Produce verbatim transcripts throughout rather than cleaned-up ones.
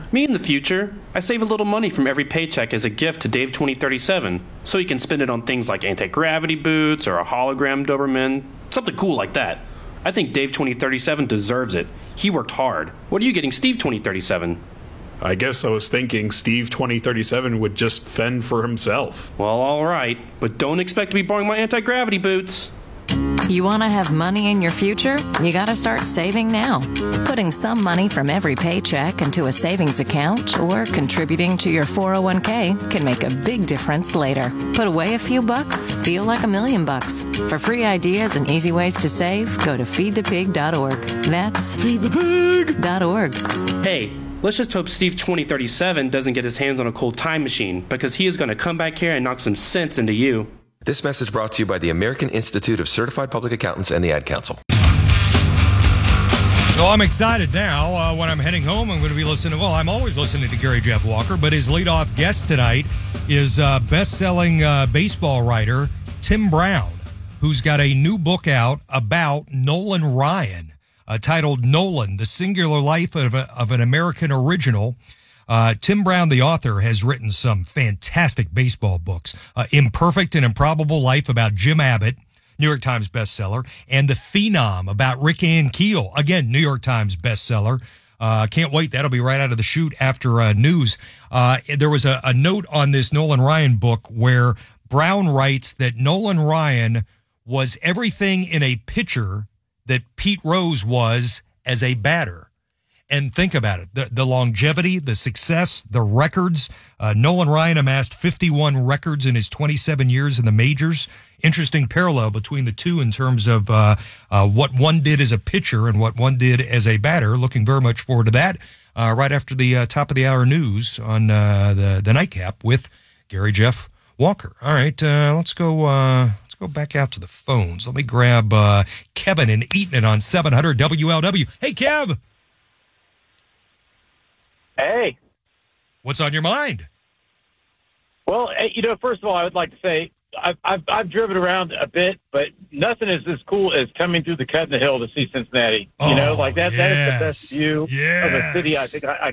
Me in the future, I save a little money from every paycheck as a gift to Dave twenty thirty-seven, so he can spend it on things like anti-gravity boots or a hologram Doberman, something cool like that. I think Dave twenty thirty-seven deserves it. He worked hard. What are you getting Steve twenty thirty-seven? I guess I was thinking Steve twenty thirty-seven would just fend for himself. Well, alright, but don't expect to be borrowing my anti-gravity boots. You want to have money in your future? You got to start saving now. Putting some money from every paycheck into a savings account or contributing to your four oh one k can make a big difference later. Put away a few bucks, feel like a million bucks. For free ideas and easy ways to save, go to feed the pig dot org. That's feed the pig dot org. Hey, let's just hope Steve twenty thirty-seven doesn't get his hands on a cold time machine, because he is going to come back here and knock some sense into you. This message brought to you by the American Institute of Certified Public Accountants and the Ad Council. Oh, I'm excited now. Uh, when I'm heading home, I'm going to be listening. Well, I'm always listening to Gary Jeff Walker, but his leadoff guest tonight is uh, best-selling uh, baseball writer Tim Brown, who's got a new book out about Nolan Ryan, uh, titled Nolan, The Singular Life of, a, of an American Original. Uh, Tim Brown, the author, has written some fantastic baseball books. Uh, Imperfect and Improbable Life about Jim Abbott, New York Times bestseller, and The Phenom about Rick Ankiel, again, New York Times bestseller. Uh, can't wait. That'll be right out of the chute after uh, news. Uh, there was a, a note on this Nolan Ryan book where Brown writes that Nolan Ryan was everything in a pitcher that Pete Rose was as a batter. And think about it, the, the longevity, the success, the records. Uh, Nolan Ryan amassed fifty-one records in his twenty-seven years in the majors. Interesting parallel between the two in terms of uh, uh, what one did as a pitcher and what one did as a batter. Looking very much forward to that uh, right after the uh, top of the hour news on uh, the, the nightcap with Gary Jeff Walker. All right, uh, let's go uh, let's go back out to the phones. Let me grab uh, Kevin in Eaton on seven hundred W L W. Hey, Kev. Hey. What's on your mind? Well, you know, first of all, I would like to say I've, I've, I've driven around a bit, but nothing is as cool as coming through the cut in the hill to see Cincinnati. Oh, you know, like that, yes. that is the best view yes. of a city. I think I,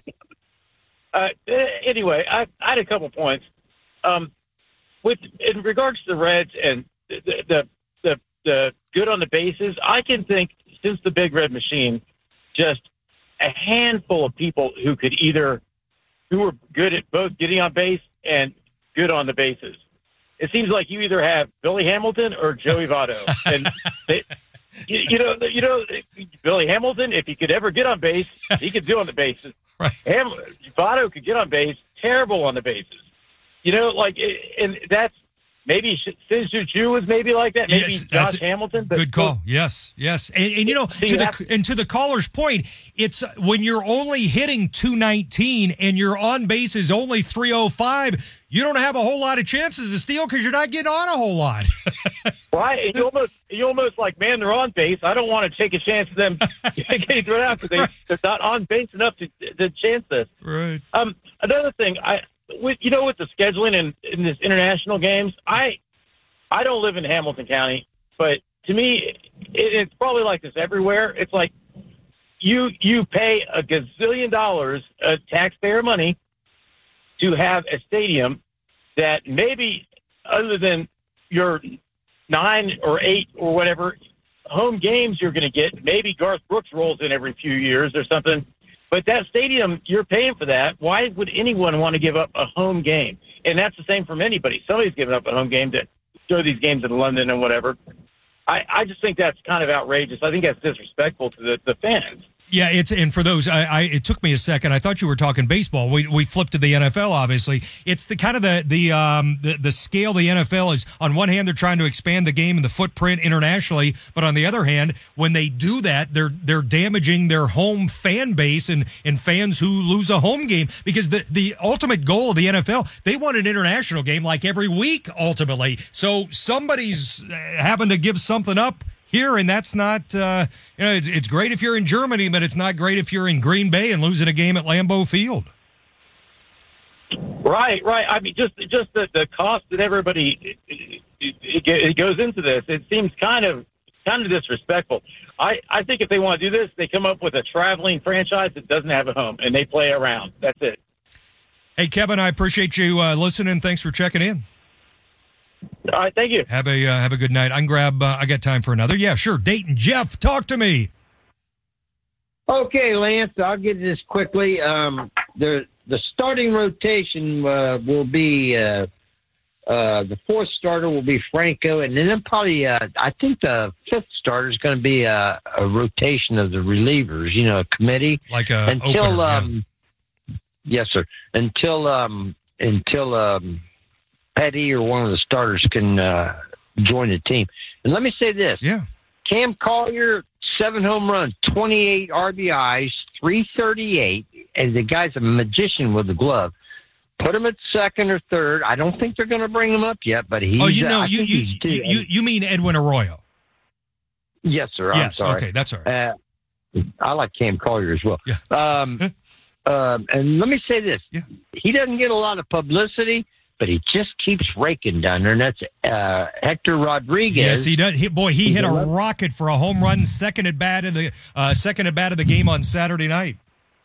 I uh, anyway, I, I had a couple points. Um, with, in regards to the Reds and the, the, the, the good on the bases, I can think since the Big Red Machine, just a handful of people who could either, who were good at both getting on base and good on the bases. It seems like you either have Billy Hamilton or Joey Votto. And they, you, you know, you know, Billy Hamilton, if he could ever get on base, he could do on the bases. Right. Ham, Votto could get on base, terrible on the bases. You know, like, and that's, maybe Sinzu Chu was maybe like that. Maybe yes, Josh Hamilton. But good call. Yes, yes. And, and you know, so to you the have, and to the caller's point, it's when you're only hitting two nineteen and your on base is only three oh five, you don't have a whole lot of chances to steal because you're not getting on a whole lot. Right. And you almost, you almost like, man, they're on base. I don't want to take a chance of them getting thrown out because they, they're not on base enough to, to chance this. Right. Um, another thing, I. With, you know, with the scheduling in, in this international games, I I don't live in Hamilton County, but to me, it, it's probably like this everywhere. It's like you you pay a gazillion dollars of taxpayer money to have a stadium that maybe, other than your nine or eight or whatever home games you're going to get, maybe Garth Brooks rolls in every few years or something. But that stadium, you're paying for that. Why would anyone want to give up a home game? And that's the same from anybody. Somebody's giving up a home game to throw these games in London and whatever. I, I just think that's kind of outrageous. I think that's disrespectful to the, the fans. Yeah, it's and for those, I, I it took me a second. I thought you were talking baseball. We we flipped to the N F L. Obviously, it's the kind of the the um the, the scale the N F L is. On one hand, they're trying to expand the game and the footprint internationally, but on the other hand, when they do that, they're they're damaging their home fan base and and fans who lose a home game, because the the ultimate goal of the N F L, they want an international game like every week ultimately. So somebody's having to give something up here, and that's not, uh, you know, it's, it's great if you're in Germany, but it's not great if you're in Green Bay and losing a game at Lambeau Field. Right, right. I mean, just just the, the cost that everybody it, it, it goes into this. It seems kind of kind of disrespectful. I, I think if they want to do this, they come up with a traveling franchise that doesn't have a home, and they play around. That's it. Hey, Kevin, I appreciate you uh, listening. Thanks for checking in. All right, thank you. Have a uh, have a good night. I can grab. Uh, I got time for another. Yeah, sure. Dayton, Jeff, talk to me. Okay, Lance, I'll get this quickly. Um, the the starting rotation uh, will be uh, uh, the fourth starter will be Franco, and then probably uh, I think the fifth starter is going to be a, a rotation of the relievers. You know, a committee like a until opener, um, yeah. yes, sir. Until um, until um, Petty or one of the starters can uh, join the team. And let me say this: yeah, Cam Collier. Seven home runs, twenty-eight R B Is, three thirty-eight, and the guy's a magician with the glove. Put him at second or third. I don't think they're going to bring him up yet, but he's. Oh, you know, uh, you you, you you you mean Edwin Arroyo? Yes, sir. I'm yes, sorry. okay, that's all right. Uh, I like Cam Collier as well. Yeah. um, um, and let me say this: yeah. he doesn't get a lot of publicity, but he just keeps raking down there, and that's uh, Hector Rodriguez. Yes, he does. He, boy, he He's hit a a rocket for a home run, second at bat of the uh, second at bat of the game on Saturday night.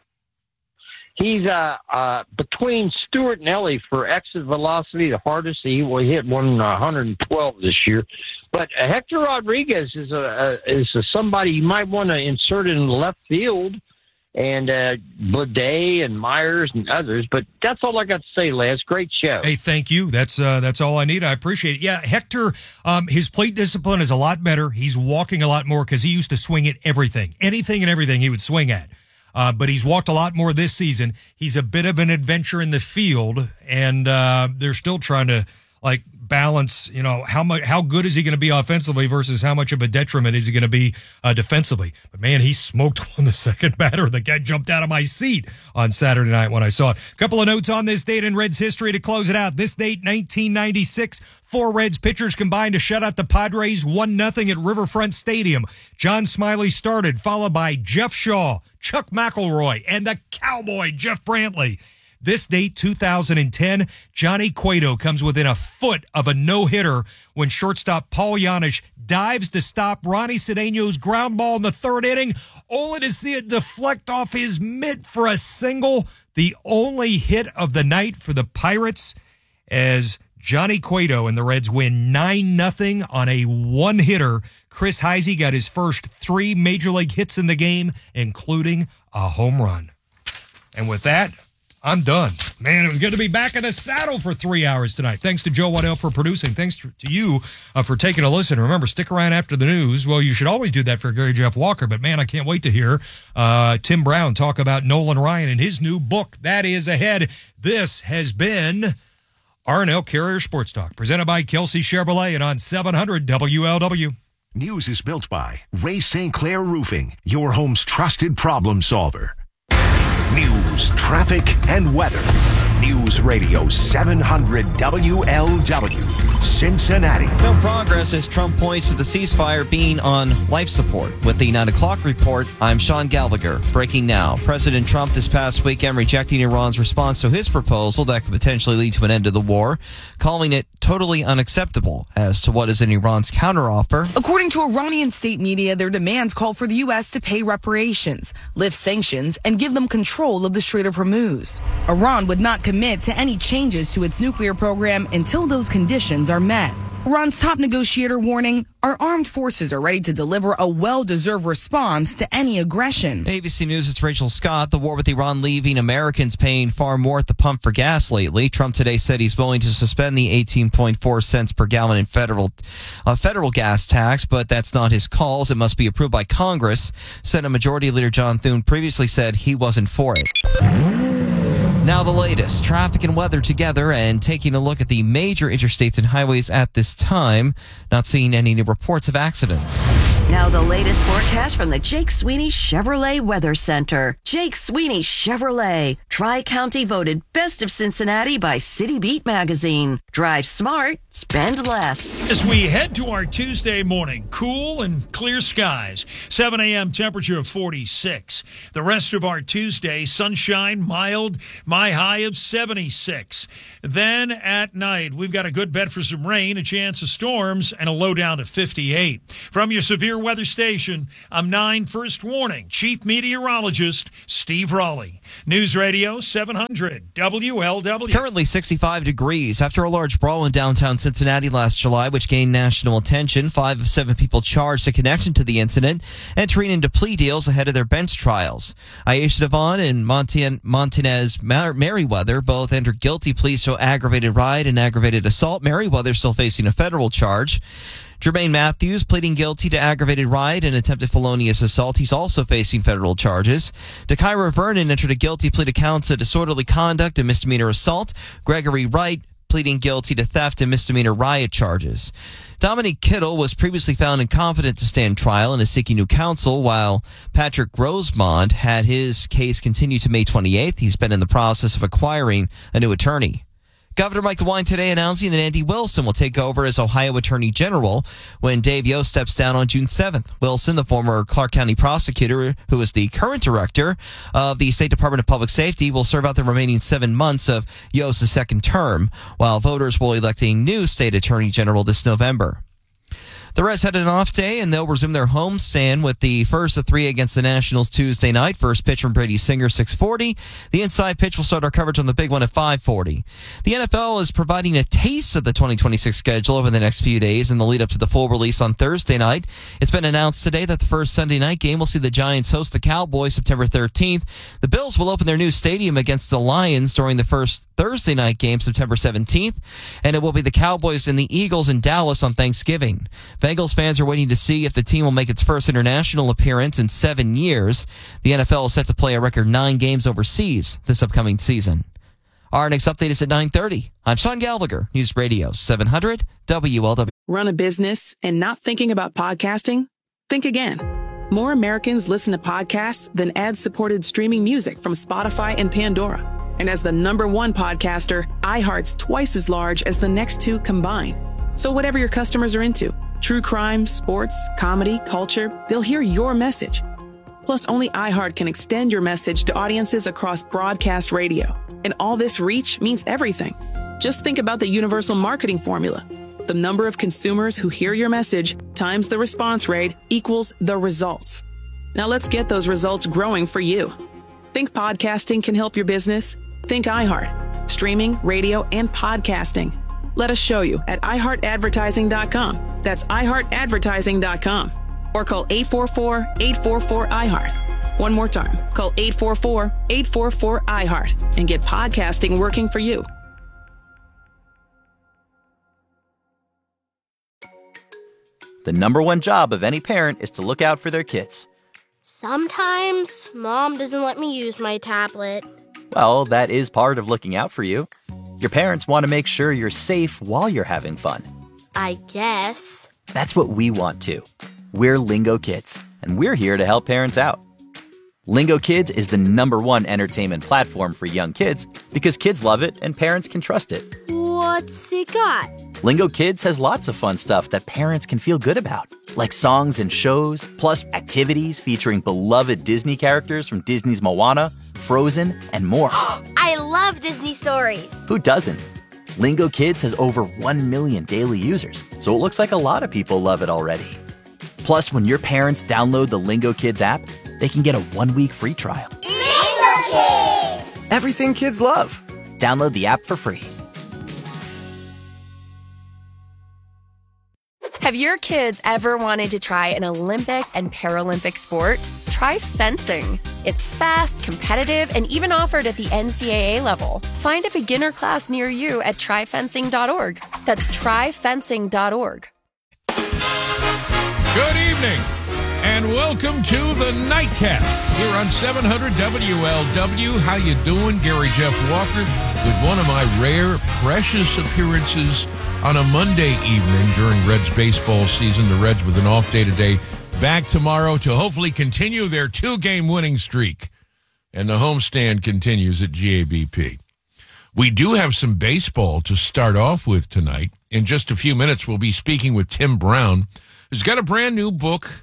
He's uh, uh, between Stewart and Ellie for exit velocity, the hardest. He will hit one one twelve this year. But uh, Hector Rodriguez is a, a is a somebody you might want to insert in left field. And uh, Bleday and Myers and others, but that's all I got to say, Lance. Great show. Hey, thank you. That's uh, that's all I need. I appreciate it. Yeah, Hector, um, his plate discipline is a lot better. He's walking a lot more because he used to swing at everything, anything and everything he would swing at. Uh, but he's walked a lot more this season. He's a bit of an adventure in the field, and uh, they're still trying to like balance, you know, how much, how good is he going to be offensively versus how much of a detriment is he going to be uh, defensively. But man, he smoked on the second batter. The guy jumped out of my seat on Saturday night when I saw it. A couple of notes on this date in Reds history to close it out. This date, nineteen ninety-six, four Reds pitchers combined to shut out the Padres one nothing at Riverfront Stadium. John Smiley started, followed by Jeff Shaw, Chuck McElroy, and the Cowboy, Jeff Brantley. This date, two thousand ten, Johnny Cueto comes within a foot of a no-hitter when shortstop Paul Janisch dives to stop Ronnie Cedeno's ground ball in the third inning, only to see it deflect off his mitt for a single, the only hit of the night for the Pirates, as Johnny Cueto and the Reds win nine nothing on a one-hitter. Chris Heisey got his first three Major League hits in the game, including a home run. And with that, I'm done. Man, it was good to be back in the saddle for three hours tonight. Thanks to Joe Waddell for producing. Thanks to you uh, for taking a listen. Remember, stick around after the news. Well, you should always do that for Gary Jeff Walker, but man, I can't wait to hear uh, Tim Brown talk about Nolan Ryan and his new book. That is ahead. This has been R and L Carrier Sports Talk, presented by Kelsey Chevrolet and on seven hundred W L W. News is built by Ray Saint Clair Roofing, your home's trusted problem solver. News, traffic, and weather. News Radio seven hundred W L W, Cincinnati. No progress as Trump points to the ceasefire being on life support. With the nine o'clock report, I'm Sean Gallagher. Breaking now. President Trump this past weekend rejecting Iran's response to his proposal that could potentially lead to an end to the war, calling it totally unacceptable. As to what is in Iran's counteroffer. According to Iranian state media, their demands call for the U S to pay reparations, lift sanctions, and give them control of the Strait of Hormuz. Iran would not commit to any changes to its nuclear program until those conditions are met. Iran's top negotiator warning our armed forces are ready to deliver a well-deserved response to any aggression. A B C News, it's Rachel Scott. The war with Iran leaving Americans paying far more at the pump for gas lately. Trump today said he's willing to suspend the eighteen point four cents per gallon in federal uh, federal gas tax, but that's not his calls. It must be approved by Congress. Senate Majority Leader John Thune previously said he wasn't for it. Now the latest, traffic and weather together, and taking a look at the major interstates and highways at this time. Not seeing any new reports of accidents. Now the latest forecast from the Jake Sweeney Chevrolet Weather Center. Jake Sweeney Chevrolet. Tri-County voted Best of Cincinnati by City Beat magazine. Drive smart, spend less. As we head to our Tuesday morning, cool and clear skies. seven a.m. temperature of forty-six. The rest of our Tuesday, sunshine, mild, my high of seventy-six. Then at night, we've got a good bet for some rain, a chance of storms, and a low down to fifty-eight. From your severe weather station, I'm nine First Warning Chief Meteorologist Steve Raleigh. News Radio seven hundred W L W. Currently sixty-five degrees after a large brawl in downtown Cincinnati last July, which gained national attention. Five of seven people charged in connection to the incident, entering into plea deals ahead of their bench trials. Aisha Devon and Montan- Montanez Mar- Merriweather both entered guilty pleas to aggravated riot and aggravated assault. Merriweather still facing a federal charge. Jermaine Matthews pleading guilty to aggravated riot and attempted felonious assault. He's also facing federal charges. Dakira Vernon entered a guilty plea to counts of disorderly conduct and misdemeanor assault. Gregory Wright pleading guilty to theft and misdemeanor riot charges. Dominique Kittle was previously found incompetent to stand trial and is seeking new counsel, while Patrick Rosemond had his case continue to May twenty-eighth. He's been in the process of acquiring a new attorney. Governor Mike DeWine today announcing that Andy Wilson will take over as Ohio Attorney General when Dave Yost steps down on June seventh. Wilson, the former Clark County prosecutor who is the current director of the State Department of Public Safety, will serve out the remaining seven months of Yost's second term, while voters will elect a new State Attorney General this November. The Reds had an off day, and they'll resume their homestand with the first of three against the Nationals Tuesday night. First pitch from Brady Singer, six forty. The inside pitch will start our coverage on the big one at five forty. The N F L is providing a taste of the twenty twenty-six schedule over the next few days in the lead up to the full release on Thursday night. It's been announced today that the first Sunday night game will see the Giants host the Cowboys September thirteenth. The Bills will open their new stadium against the Lions during the first Thursday night game September seventeenth, and it will be the Cowboys and the Eagles in Dallas on Thanksgiving. Bengals fans are waiting to see if the team will make its first international appearance in seven years. The N F L is set to play a record nine games overseas this upcoming season. Our next update is at nine thirty. I'm Sean Gallagher, News Radio seven hundred W L W. Run a business and not thinking about podcasting? Think again. More Americans listen to podcasts than ad-supported streaming music from Spotify and Pandora. And as the number one podcaster, iHeart's twice as large as the next two combined. So whatever your customers are into, true crime, sports, comedy, culture, they'll hear your message. Plus, only iHeart can extend your message to audiences across broadcast radio. And all this reach means everything. Just think about the universal marketing formula. The number of consumers who hear your message times the response rate equals the results. Now let's get those results growing for you. Think podcasting can help your business? Think iHeart. Streaming, radio, and podcasting. Let us show you at i heart advertising dot com. That's i heart advertising dot com. Or call eight four four, eight four four, I heart. One more time. Call eight four four, eight four four, I heart and get podcasting working for you. The number one job of any parent is to look out for their kids. Sometimes Mom doesn't let me use my tablet. Well, that is part of looking out for you. Your parents want to make sure you're safe while you're having fun. I guess. That's what we want too. We're Lingo Kids, and we're here to help parents out. Lingo Kids is the number one entertainment platform for young kids because kids love it and parents can trust it. What's it got? Lingo Kids has lots of fun stuff that parents can feel good about, like songs and shows, plus activities featuring beloved Disney characters from Disney's Moana, Frozen, and more. I love Disney stories. Who doesn't? Lingo Kids has over one million daily users, so it looks like a lot of people love it already. Plus, when your parents download the Lingo Kids app, they can get a one-week free trial. Lingo Kids! Everything kids love. Download the app for free. Have your kids ever wanted to try an Olympic and Paralympic sport? Try fencing. It's fast, competitive, and even offered at the N C double A level. Find a beginner class near you at try fencing dot org. That's try fencing dot org. Good evening, and welcome to the Nightcap here on seven hundred W L W. How you doing? Gary Jeff Walker with one of my rare, precious appearances on a Monday evening during Reds baseball season. The Reds with an off day today back tomorrow to hopefully continue their two-game winning streak. And the homestand continues at G A B P. We do have some baseball to start off with tonight. In just a few minutes, we'll be speaking with Tim Brown, who's got a brand new book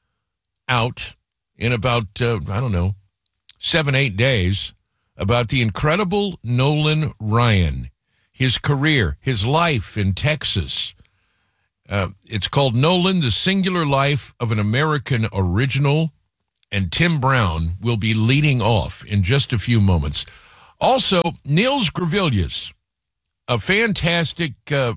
out in about, uh, I don't know, seven, eight days about the incredible Nolan Ryan, his career, his life in Texas. Uh, it's called Nolan, The Singular Life of an American Original, and Tim Brown will be leading off in just a few moments. Also, Nils Gravilius, a fantastic, uh,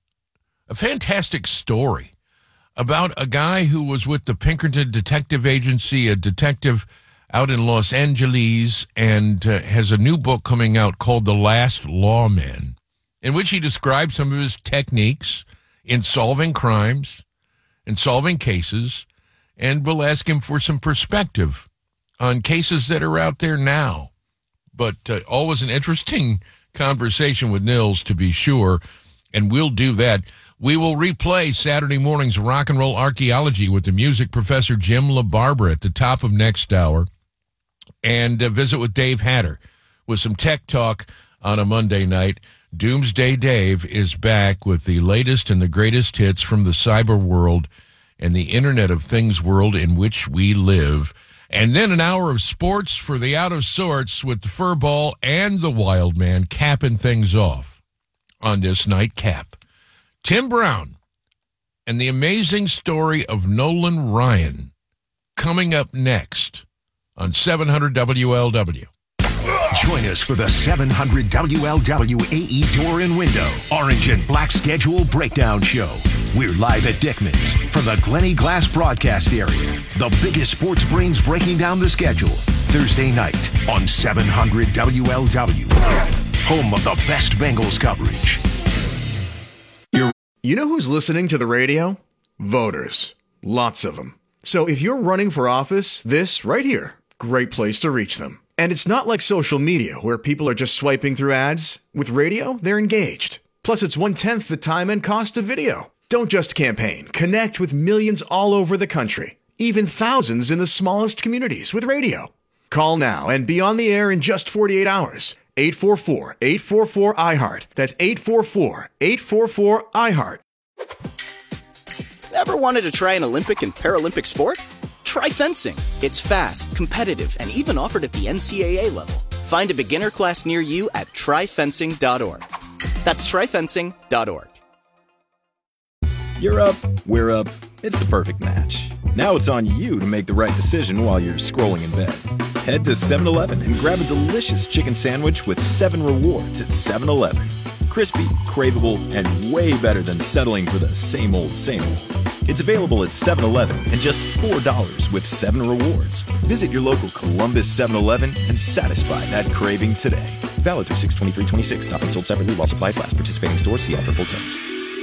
a fantastic story about a guy who was with the Pinkerton Detective Agency, a detective out in Los Angeles, and uh, has a new book coming out called The Last Lawman, in which he describes some of his techniques in solving crimes and solving cases, and we'll ask him for some perspective on cases that are out there now. But uh, always an interesting conversation with Nils, to be sure, and we'll do that. We will replay Saturday morning's Rock and Roll Archaeology with the music professor Jim LaBarbera at the top of next hour, and uh, visit with Dave Hatter with some tech talk on a Monday night. Doomsday Dave is back with the latest and the greatest hits from the cyber world and the Internet of Things world in which we live. And then an hour of sports for the out of sorts with the Furball and the Wild Man capping things off on this nightcap. Tim Brown and the amazing story of Nolan Ryan coming up next on seven hundred W L W. Join us for the seven hundred W L W A E Door and Window Orange and Black Schedule Breakdown Show. We're live at Dickman's from the Glenny Glass broadcast area. The biggest sports brains breaking down the schedule. Thursday night on seven hundred W L W. Home of the best Bengals coverage. You know who's listening to the radio? Voters. Lots of them. So if you're running for office, this right here, great place to reach them. And it's not like social media where people are just swiping through ads. With radio, they're engaged. Plus, it's one-tenth the time and cost of video. Don't just campaign. Connect with millions all over the country. Even thousands in the smallest communities with radio. Call now and be on the air in just forty-eight hours. eight four four, eight four four, I heart. That's eight four four, eight four four, I heart. Ever wanted to try an Olympic and Paralympic sport? Try fencing. It's fast, competitive, and even offered at the N C double A level. Find a beginner class near you at try fencing dot org. That's try fencing dot org. You're up, we're up. It's the perfect match. Now it's on you to make the right decision while you're scrolling in bed. Head to seven eleven and grab a delicious chicken sandwich with seven rewards at seven eleven. Crispy, craveable, and way better than settling for the same old, same old. It's available at seven eleven and just four dollars with seven rewards. Visit your local Columbus seven eleven and satisfy that craving today. Valid through six twenty-three twenty-six. Topping sold separately while supplies last. Participating stores. See ad for full terms.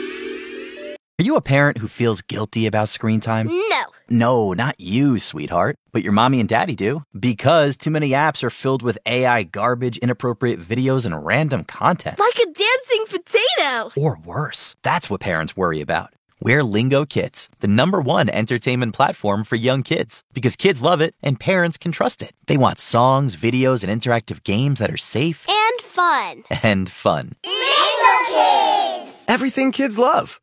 Are you a parent who feels guilty about screen time? No. No, not you, sweetheart. But your mommy and daddy do. Because too many apps are filled with A I garbage, inappropriate videos, and random content. Like a dancing potato. Or worse. That's what parents worry about. We're Lingo Kids, the number one entertainment platform for young kids. Because kids love it and parents can trust it. They want songs, videos, and interactive games that are safe. And fun. And fun. Lingo Kids! Everything kids love.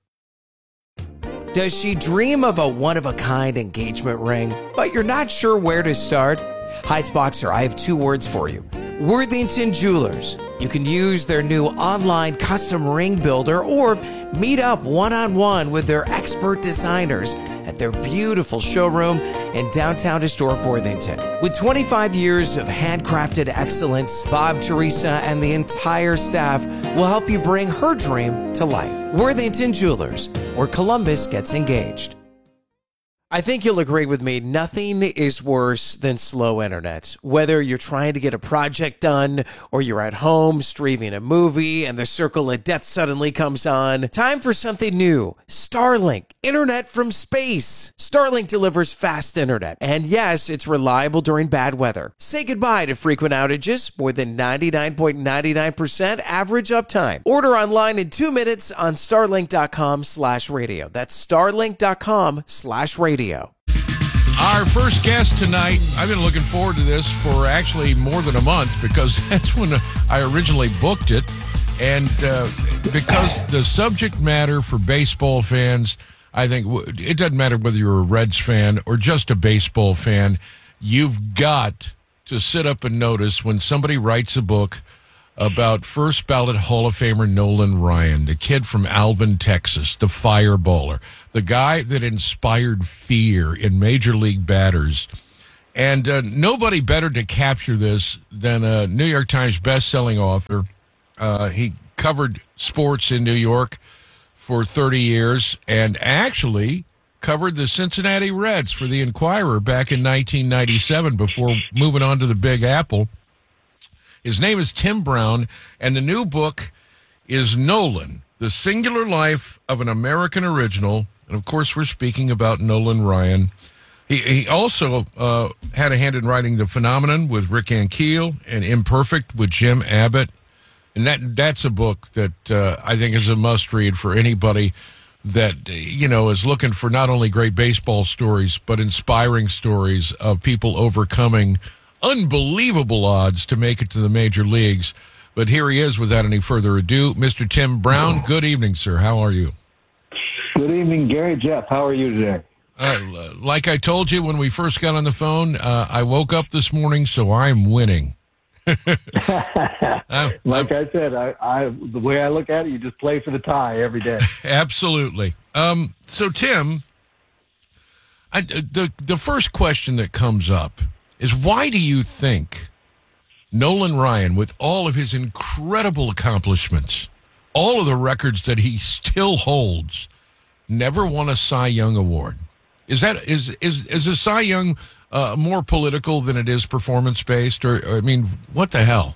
Does she dream of a one-of-a-kind engagement ring, but you're not sure where to start? Heights Boxer, I have two words for you. Worthington Jewelers. You can use their new online custom ring builder or meet up one-on-one with their expert designers at their beautiful showroom in downtown historic Worthington. With twenty-five years of handcrafted excellence, Bob, Teresa, and the entire staff will help you bring her dream to life. Worthington Jewelers, where Columbus gets engaged. I think you'll agree with me, nothing is worse than slow internet. Whether you're trying to get a project done or you're at home streaming a movie and the circle of death suddenly comes on, time for something new. Starlink, internet from space. Starlink delivers fast internet. And yes, it's reliable during bad weather. Say goodbye to frequent outages, more than ninety-nine point nine nine percent average uptime. Order online in two minutes on starlink dot com slash radio. That's starlink dot com slash radio. Our first guest tonight, I've been looking forward to this for actually more than a month because that's when I originally booked it. And uh, because the subject matter for baseball fans, I think it doesn't matter whether you're a Reds fan or just a baseball fan, you've got to sit up and notice when somebody writes a book about first ballot Hall of Famer Nolan Ryan, the kid from Alvin, Texas, the fireballer, the guy that inspired fear in major league batters. And uh, nobody better to capture this than a New York Times bestselling author. Uh, he covered sports in New York for thirty years and actually covered the Cincinnati Reds for the Enquirer back in nineteen ninety-seven before moving on to the Big Apple. His name is Tim Brown, and the new book is Nolan, The Singular Life of an American Original. And, of course, we're speaking about Nolan Ryan. He, he also uh, had a hand in writing The Phenomenon with Rick Ankiel and Imperfect with Jim Abbott. And that that's a book that uh, I think is a must-read for anybody that, you know, is looking for not only great baseball stories, but inspiring stories of people overcoming unbelievable odds to make it to the major leagues. But here he is, without any further ado, Mister Tim Brown. Good evening, sir. How are you? Good evening, Gary. Jeff, how are you today? Uh, like I told you when we first got on the phone, uh, I woke up this morning, so I'm winning. I'm, like I'm, I said, I, I the way I look at it, you just play for the tie every day. Absolutely. Um, so, Tim, I, the the first question that comes up is, why do you think Nolan Ryan, with all of his incredible accomplishments, all of the records that he still holds, never won a Cy Young Award? Is that is is is a Cy Young uh, more political than it is performance based, or, or I mean, what the hell?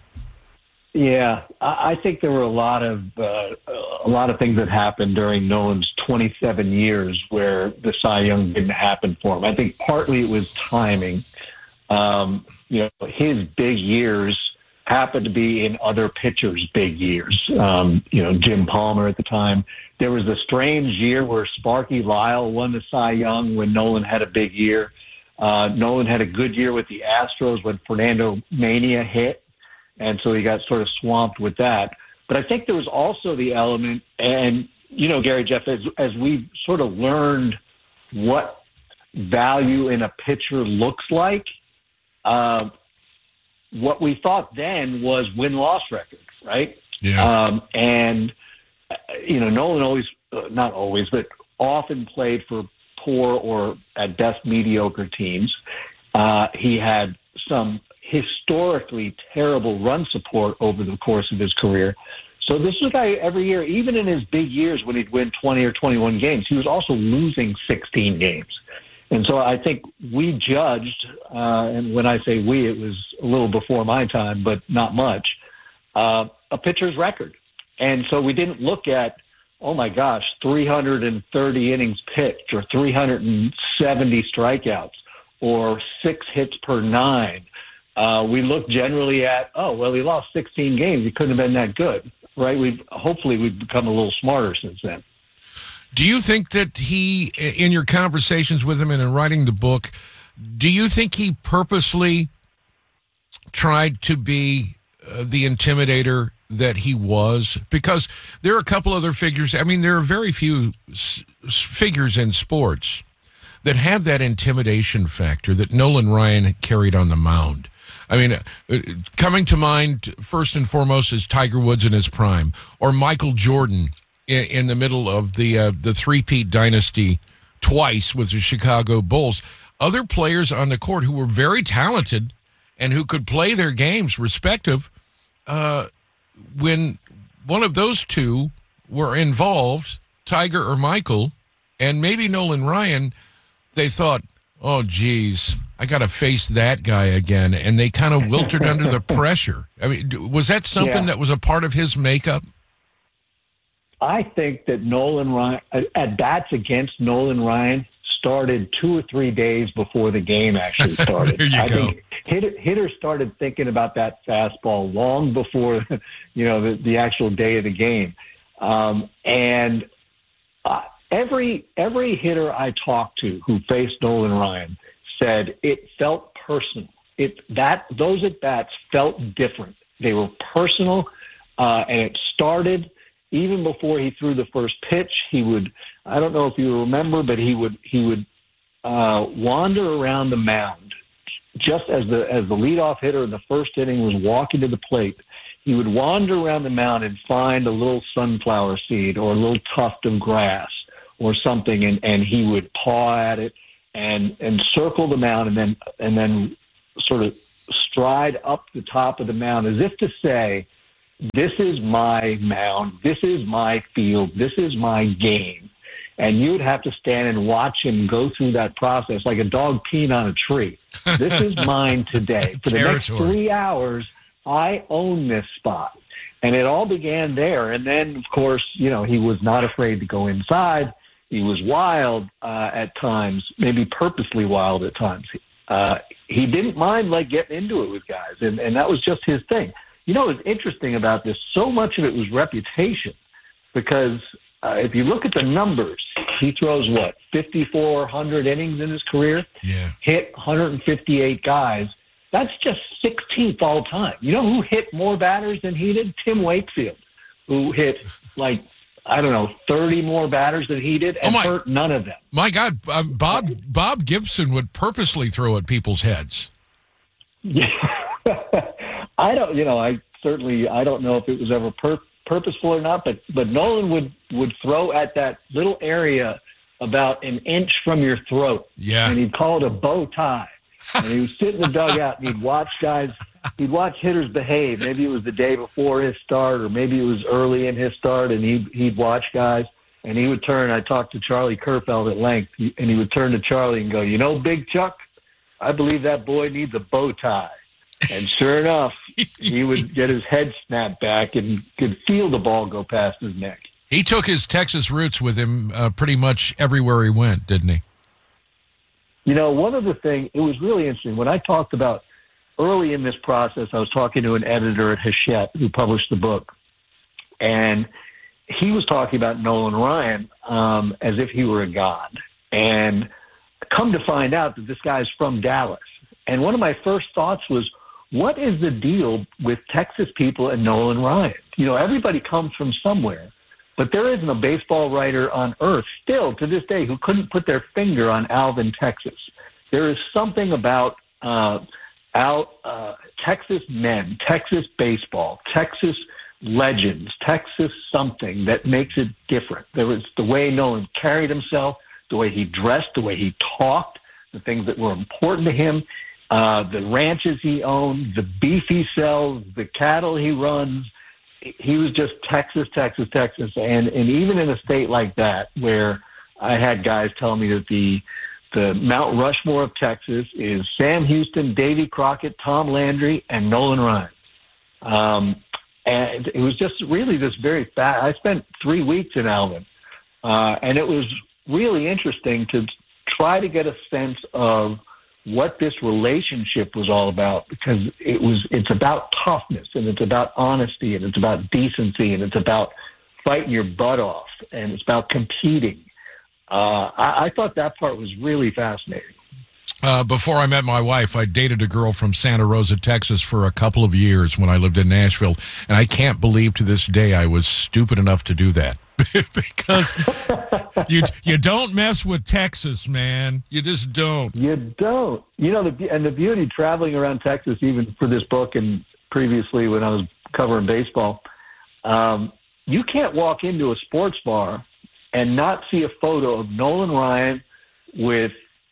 Yeah, I, I think there were a lot of uh, a lot of things that happened during Nolan's twenty-seven years where the Cy Young didn't happen for him. I think partly it was timing. Um, you know, his big years happened to be in other pitchers' big years. Um, you know, Jim Palmer at the time. There was a strange year where Sparky Lyle won the Cy Young when Nolan had a big year. Uh, Nolan had a good year with the Astros when Fernando Mania hit, and so he got sort of swamped with that. But I think there was also the element, and, you know, Gary, Jeff, as, as we sort of learned what value in a pitcher looks like, uh, what we thought then was win-loss record, right? Yeah. Um, and, uh, you know, Nolan always, uh, not always, but often played for poor or at best mediocre teams. Uh, he had some historically terrible run support over the course of his career. So this is a guy every year, even in his big years when he'd win twenty or twenty-one games, he was also losing sixteen games. And so I think we judged, uh, and when I say we, it was a little before my time, but not much, uh, a pitcher's record. And so we didn't look at, oh my gosh, three hundred thirty innings pitched or three hundred seventy strikeouts or six hits per nine. Uh, we looked generally at, oh, well, he lost sixteen games. He couldn't have been that good, right? We've hopefully we've become a little smarter since then. Do you think that he, in your conversations with him and in writing the book, do you think he purposely tried to be uh, the intimidator that he was? Because there are a couple other figures. I mean, there are very few s- figures in sports that have that intimidation factor that Nolan Ryan carried on the mound. I mean, uh, coming to mind first and foremost is Tiger Woods in his prime, or Michael Jordan in, in the middle of the uh, the three-peat dynasty twice with the Chicago Bulls. Other players on the court who were very talented and who could play their games respective, uh, when one of those two were involved, Tiger or Michael, and maybe Nolan Ryan, they thought, oh, geez, I got to face that guy again. And they kind of wilted under the pressure. I mean, was that something Yeah. that was a part of his makeup? I think that Nolan Ryan, at bats against Nolan Ryan, started two or three days before the game actually started. There you I go. think hitter, hitters started thinking about that fastball long before, you know, the, the actual day of the game. Um, and uh, every every hitter I talked to who faced Nolan Ryan said it felt personal. It that those at bats felt different. They were personal, uh, and it started even before he threw the first pitch. He would, I don't know if you remember, but he would he would uh, wander around the mound just as the as the leadoff hitter in the first inning was walking to the plate. He would wander around the mound and find a little sunflower seed or a little tuft of grass or something, and, and he would paw at it and and circle the mound, and then and then sort of stride up the top of the mound as if to say, this is my mound, this is my field, this is my game. And you would have to stand and watch him go through that process like a dog peeing on a tree. This is mine today. For the next three hours, I own this spot. And it all began there. And then, of course, you know, he was not afraid to go inside. He was wild uh, at times, maybe purposely wild at times. Uh, he didn't mind, like, getting into it with guys. And, and that was just his thing. You know, what's interesting about this, so much of it was reputation. Because uh, if you look at the numbers, he throws, what, fifty-four hundred innings in his career? Yeah. Hit one hundred fifty-eight guys. That's just sixteenth all time. You know who hit more batters than he did? Tim Wakefield, who hit, like, I don't know, thirty more batters than he did and oh my, hurt none of them. My God, uh, Bob Bob Gibson would purposely throw at people's heads. Yeah. I don't, you know, I certainly, I don't know if it was ever pur- purposeful or not, but, but Nolan would, would throw at that little area about an inch from your throat. Yeah. And he'd call it a bow tie. And he would sit in the dugout and he'd watch guys, he'd watch hitters behave. Maybe it was the day before his start or maybe it was early in his start, and he'd, he'd watch guys. And he would turn, I talked to Charlie Kerfeld at length, and he would turn to Charlie and go, you know, Big Chuck, I believe that boy needs a bow tie. And sure enough, he would get his head snapped back and could feel the ball go past his neck. He took his Texas roots with him uh, pretty much everywhere he went, didn't he? You know, one other thing, it was really interesting. When I talked about early in this process, I was talking to an editor at Hachette who published the book. And he was talking about Nolan Ryan um, as if he were a god. And come to find out that this guy's from Dallas. And one of my first thoughts was, what is the deal with Texas people and Nolan Ryan? You know, everybody comes from somewhere, but there isn't a baseball writer on earth still to this day who couldn't put their finger on Alvin, Texas. There is something about uh, Al, uh, Texas men, Texas baseball, Texas legends, Texas something that makes it different. There was the way Nolan carried himself, the way he dressed, the way he talked, the things that were important to him. Uh, the ranches he owned, the beef he sells, the cattle he runs. He was just Texas, Texas, Texas. And, and even in a state like that, where I had guys telling me that the the Mount Rushmore of Texas is Sam Houston, Davy Crockett, Tom Landry, and Nolan Ryan. Um, and it was just really this very fast. I spent three weeks in Alvin, uh, and it was really interesting to try to get a sense of what this relationship was all about, because it was, it's about toughness and it's about honesty and it's about decency and it's about fighting your butt off and it's about competing. Uh, I, I thought that part was really fascinating. Uh, before I met my wife, I dated a girl from Santa Rosa, Texas for a couple of years when I lived in Nashville. And I can't believe to this day I was stupid enough to do that. Because you you don't mess with Texas, man. You just don't. You don't. You know, the, and the beauty traveling around Texas, even for this book and previously when I was covering baseball, um, you can't walk into a sports bar and not see a photo of Nolan Ryan with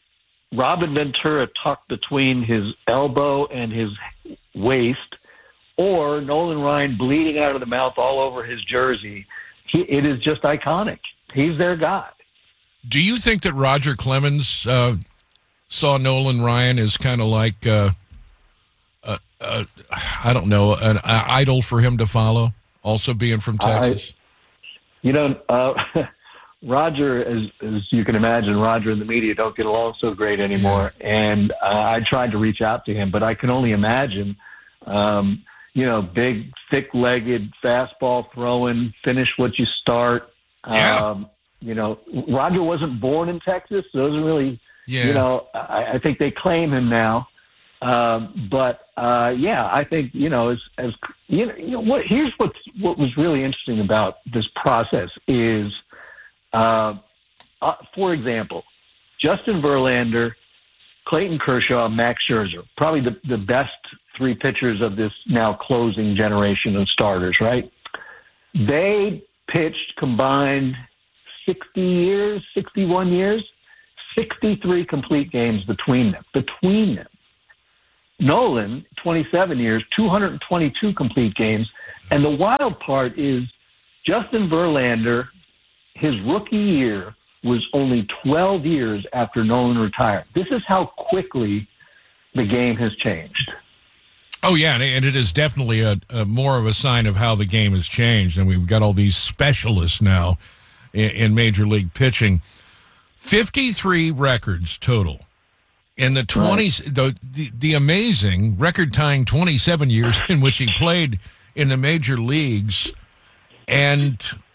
Robin Ventura tucked between his elbow and his waist, or Nolan Ryan bleeding out of the mouth all over his jersey. He, it is just iconic. He's their guy. Do you think that Roger Clemens uh, saw Nolan Ryan as kind of like, uh, uh, uh, I don't know, an uh, idol for him to follow, also being from Texas? I, you know, uh, Roger, as, as you can imagine, Roger and the media don't get along so great anymore. And uh, I tried to reach out to him, but I can only imagine um, – you know, big, thick-legged, fastball throwing, finish what you start. Yeah. Um, you know, Roger wasn't born in Texas, so doesn't really Yeah. You know, I, I think they claim him now. Um, but uh, yeah, I think you know, as as you know, you know what here's what what was really interesting about this process is, uh, uh, for example, Justin Verlander, Clayton Kershaw, Max Scherzer, probably the the best three pitchers of this now closing generation of starters. Right? They pitched combined sixty years, sixty-one years, sixty-three complete games between them. Between them. Nolan, twenty-seven years, two hundred twenty-two complete games. And the wild part is Justin Verlander, his rookie year was only twelve years after Nolan retired. This is how quickly the game has changed. Oh, yeah, and it is definitely a, a more of a sign of how the game has changed. And we've got all these specialists now in, in Major League pitching. fifty-three records total. In the twenties, right. the, the the amazing record-tying twenty-seven years in which he played in the major leagues, and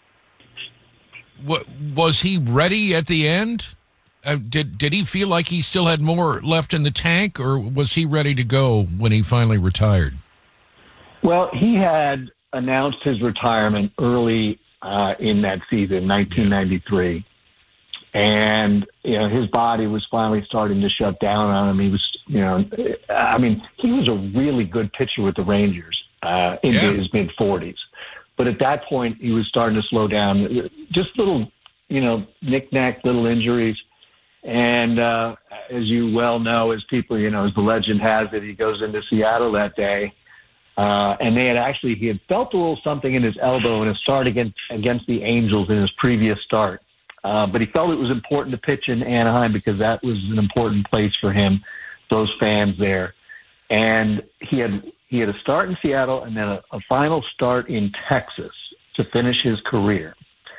what was he ready at the end? Uh, did did he feel like he still had more left in the tank, or was he ready to go when he finally retired? Well, he had announced his retirement early uh, in that season, nineteen ninety-three. And, you know, his body was finally starting to shut down on him. He was, you know, I mean, he was a really good pitcher with the Rangers uh, into yeah. his mid-forties. But at that point, he was starting to slow down. Just little, you know, knick-knack little injuries. And uh, as you well know, as people, you know, as the legend has it, he goes into Seattle that day. Uh, and they had actually, he had felt a little something in his elbow in a start against, against the Angels in his previous start. Uh, but he felt it was important to pitch in Anaheim because that was an important place for him, those fans there. And he had he had a start in Seattle and then a, a final start in Texas to finish his career.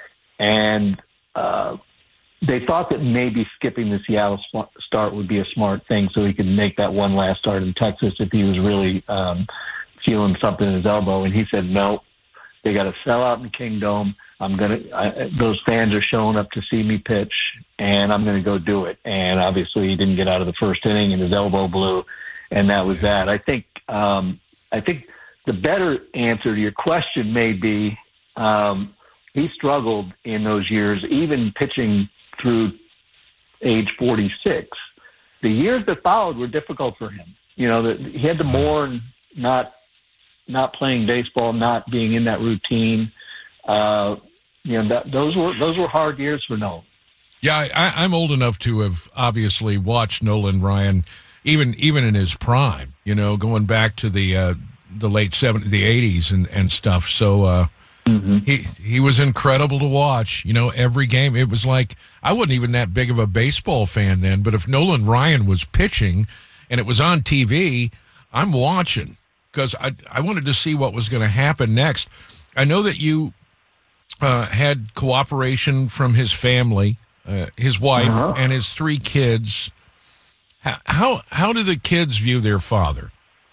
And uh, they thought that maybe skipping the Seattle start would be a smart thing so he could make that one last start in Texas if he was really um, feeling something in his elbow. And he said, no, they got to sell out in Kingdome. I'm gonna. I, those fans are showing up to see me pitch, and I'm gonna go do it. And obviously, he didn't get out of the first inning, and his elbow blew, and that was that. I think. Um, I think the better answer to your question may be um, he struggled in those years, even pitching through age forty-six. The years that followed were difficult for him. You know, that he had to mourn not not playing baseball, not being in that routine. Uh, you know, that, those were those were hard years for Nolan. Yeah, I, I'm old enough to have obviously watched Nolan Ryan, even even in his prime. You know, going back to the uh, the late seventies, the eighties, and, and stuff. So uh, mm-hmm. he he was incredible to watch. You know, every game. It was like I wasn't even that big of a baseball fan then, but if Nolan Ryan was pitching and it was on T V, I'm watching because I I wanted to see what was going to happen next. I know that you. Uh, had cooperation from his family, uh, his wife, uh-huh. and his three kids. How, how how do the kids view their father?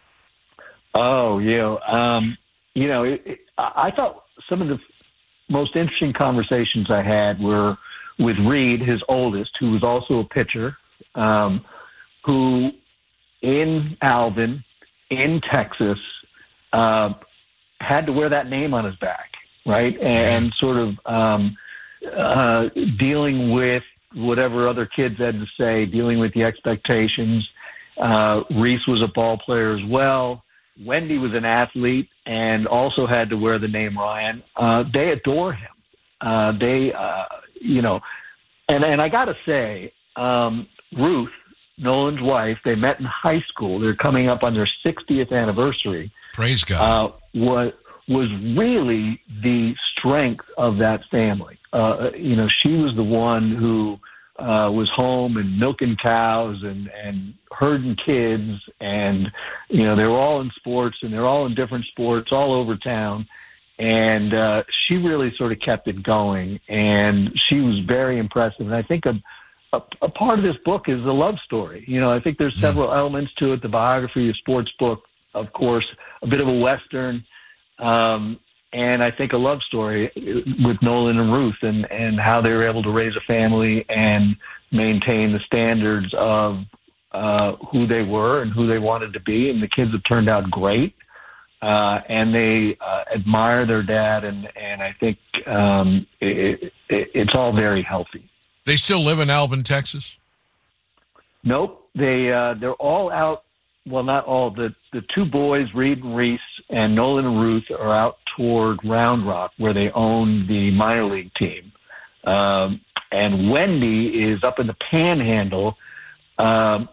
Oh, you know, um, you know, it, it, I thought some of the most interesting conversations I had were with Reed, his oldest, who was also a pitcher, um, who in Alvin, in Texas, uh, had to wear that name on his back. Right, and sort of um, uh, dealing with whatever other kids had to say, dealing with the expectations. Uh, Reese was a ball player as well. Wendy was an athlete and also had to wear the name Ryan. Uh, they adore him. Uh, they, uh, you know, and and I got to say, um, Ruth, Nolan's wife, they met in high school. They're coming up on their sixtieth anniversary. Praise God. Uh, what. was really the strength of that family. Uh, you know, she was the one who uh, was home and milking cows and, and herding kids. And, you know, they were all in sports and they're all in different sports all over town. And uh, she really sort of kept it going. And she was very impressive. And I think a, a, a part of this book is the love story. You know, I think there's several mm. elements to it. The biography, a sports book, of course, a bit of a Western. Um, and I think a love story with Nolan and Ruth and, and how they were able to raise a family and maintain the standards of uh, who they were and who they wanted to be, and the kids have turned out great. Uh, and they uh, admire their dad, and, and I think um, it, it, it's all very healthy. They still live in Alvin, Texas? Nope. They, uh, they're all out. Well, not all. The, the two boys, Reed and Reese, and Nolan and Ruth, are out toward Round Rock, where they own the minor league team. Um, and Wendy is up in the Panhandle, um,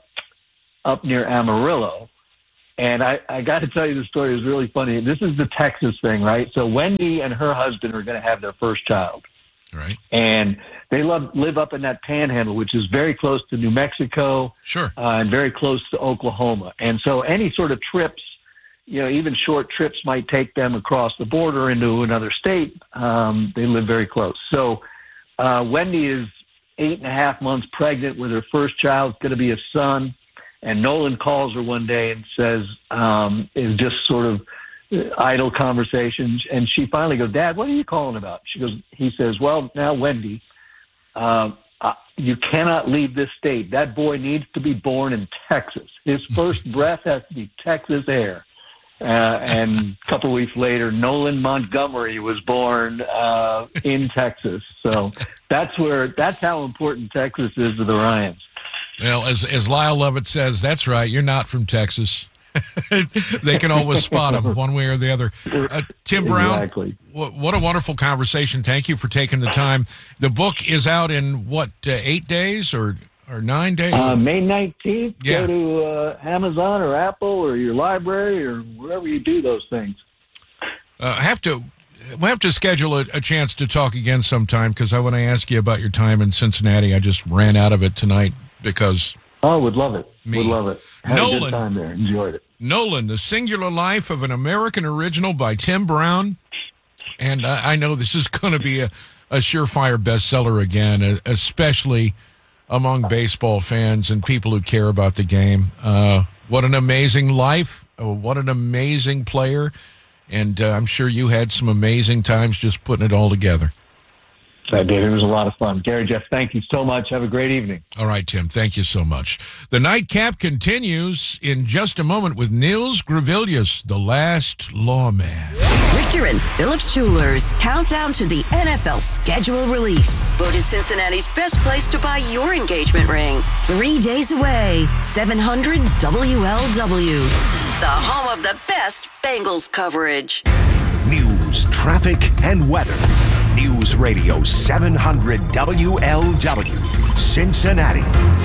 up near Amarillo. And I, I got to tell you, the story is really funny. This is the Texas thing, right? So Wendy and her husband are going to have their first child. Right. And they love, live up in that Panhandle, which is very close to New Mexico. Sure. Uh, and very close to Oklahoma. And so any sort of trips, you know, even short trips might take them across the border into another state. Um, they live very close. So uh, Wendy is eight and a half months pregnant with her first child. It's going to be a son. And Nolan calls her one day and says, um, is just sort of idle conversations. And she finally goes, Dad, what are you calling about? She goes, he says, well, now, Wendy, uh, uh, you cannot leave this state. That boy needs to be born in Texas. His first breath has to be Texas air. Uh, and a couple weeks later, Nolan Montgomery was born uh, in Texas. So that's where, that's how important Texas is to the Ryans. Well, as as Lyle Lovett says, that's right. You're not from Texas. They can always spot them one way or the other. Uh, Tim Brown, exactly. what, what a wonderful conversation. Thank you for taking the time. The book is out in, what, uh, eight days or, or nine days? Uh, May nineteenth. Yeah. Go to uh, Amazon or Apple or your library or wherever you do those things. Uh, I have to... We'll have to schedule a, a chance to talk again sometime, because I want to ask you about your time in Cincinnati. I just ran out of it tonight because... Oh, would love it. Me. Would love it. Had Nolan, a good time there. Enjoyed it. Nolan, The Singular Life of an American Original by Tim Brown. And uh, I know this is going to be a, a surefire bestseller again, especially among baseball fans and people who care about the game. Uh, what an amazing life. Oh, what an amazing player. And uh, I'm sure you had some amazing times just putting it all together. I did. It was a lot of fun. Gary, Jeff, thank you so much. Have a great evening. All right, Tim. Thank you so much. The Nightcap continues in just a moment with Nils Gravilius, the last lawman. Richter and Phillips Jewelers. Countdown to the N F L schedule release. Voted Cincinnati's best place to buy your engagement ring. Three days away. seven hundred W L W. The home of the best Bengals coverage. News, traffic, and weather. News Radio seven hundred W L W, Cincinnati.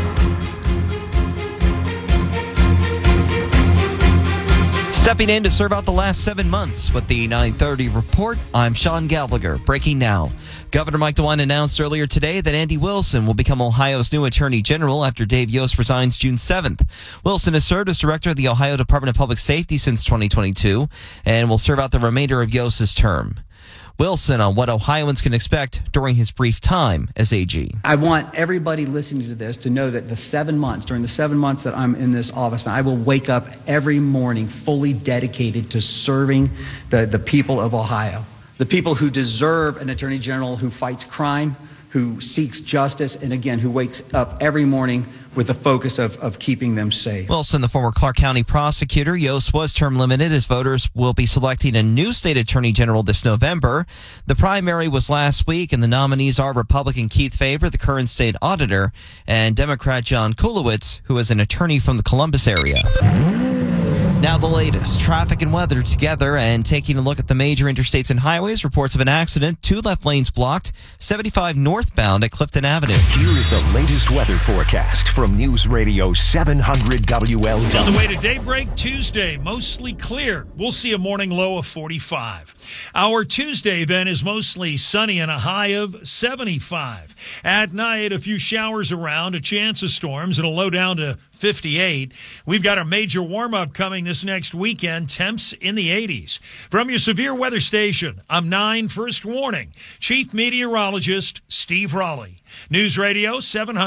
Stepping in to serve out the last seven months with the nine thirty report, I'm Sean Gallagher. Breaking now. Governor Mike DeWine announced earlier today that Andy Wilson will become Ohio's new Attorney General after Dave Yost resigns June seventh. Wilson has served as director of the Ohio Department of Public Safety since twenty twenty-two and will serve out the remainder of Yost's term. Wilson on what Ohioans can expect during his brief time as A G. I want everybody listening to this to know that the seven months, during the seven months that I'm in this office, I will wake up every morning fully dedicated to serving the, the people of Ohio, the people who deserve an attorney general who fights crime, who seeks justice, and again, who wakes up every morning with the focus of, of keeping them safe. Wilson, the former Clark County prosecutor, Yost was term limited as voters will be selecting a new state attorney general this November. The primary was last week, and the nominees are Republican Keith Faber, the current state auditor, and Democrat John Kulowitz, who is an attorney from the Columbus area. Now the latest, traffic and weather together, and taking a look at the major interstates and highways. Reports of an accident, two left lanes blocked, seventy-five northbound at Clifton Avenue. Here is the latest weather forecast from News Radio seven hundred W L W. On the way to Daybreak Tuesday, mostly clear. We'll see a morning low of forty-five. Our Tuesday then is mostly sunny and a high of seventy-five. At night, a few showers around, a chance of storms, and a low down to fifty-eight. We've got a major warm-up coming this next weekend, temps in the eighties. From your severe weather station, I'm nine First Warning, Chief Meteorologist Steve Raleigh. News Radio seven hundred